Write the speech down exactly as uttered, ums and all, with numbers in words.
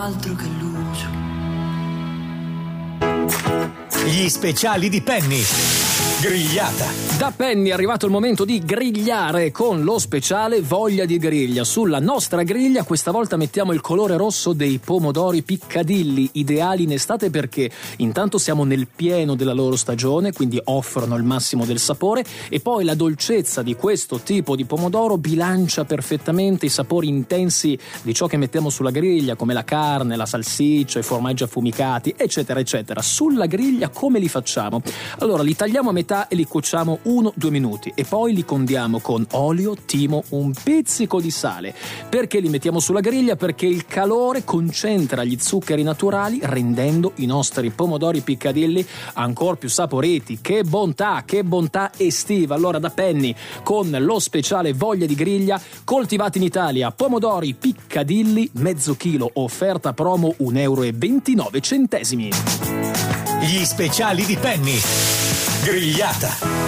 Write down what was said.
altro che luce. Gli speciali di Penny. Grigliata. Da Penny è arrivato il momento di grigliare con lo speciale Voglia di griglia. Sulla nostra griglia questa volta mettiamo il colore rosso dei pomodori piccadilli, ideali in estate perché intanto siamo nel pieno della loro stagione, quindi offrono il massimo del sapore, e poi la dolcezza di questo tipo di pomodoro bilancia perfettamente i sapori intensi di ciò che mettiamo sulla griglia, come la carne, la salsiccia, i formaggi affumicati, eccetera eccetera. Sulla griglia come li facciamo? Allora li tagliamo a metà e li cuociamo uno due minuti e poi li condiamo con olio, timo, un pizzico di sale. Perché li mettiamo sulla griglia? Perché il calore concentra gli zuccheri naturali rendendo i nostri pomodori piccadilli ancora più saporiti. Che bontà, che bontà estiva. Allora da Penny con lo speciale Voglia di griglia, coltivati in Italia, pomodori piccadilli mezzo chilo, offerta promo un euro e ventinove centesimi. Gli speciali di Penny. Grigliata.